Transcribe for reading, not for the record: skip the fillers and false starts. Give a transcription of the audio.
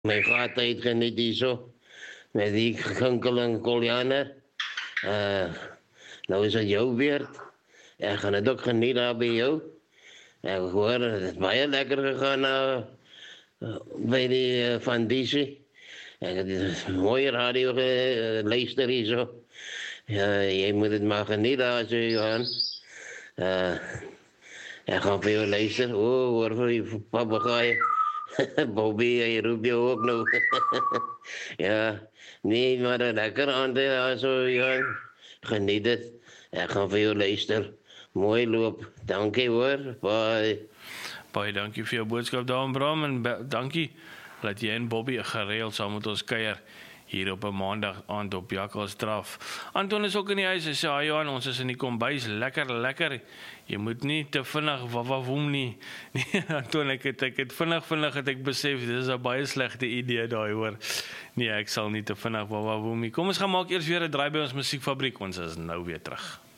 My gat het geniet hierso met die ginkeling Koljaner. Nou is dit jou beurt. Ek gaan dit ook geniet daar by jou. Ek hoor dit is baie lekker gegaan by die Van Diesie. Ek het mooi radio geluister hierso. Ja, jy moet dit maar geniet daar so Johan. Ek gaan vir jou luister. Hoor vir die papegaai. Bobby, hy roep jou ook nou. Ja, nee, maar lekker aan dit so Johan. Geniet dit. Ek gaan vir jou luister. Mooi loop. Dankie hoor. Bye. Baie dankie vir jou boodskap daar Bram en dankie dat jy en Bobby gereeld saam met ons kuier hier op 'n maandag aand op Jakkalsdraf. Anton is ook in die huis. Hy sê, "Ag Johan, ons is in die kombuis, lekker. Jy moet nie te vinnig wawawom nie." Nee, Anton, ek het vinnig het ek besef dis 'n baie slegte idee daai hoor. Nee, ek sal nie te vinnig wawawom nie. Kom ons gaan maak eers weer 'n draai by ons musiekfabriek. Ons is nou weer terug.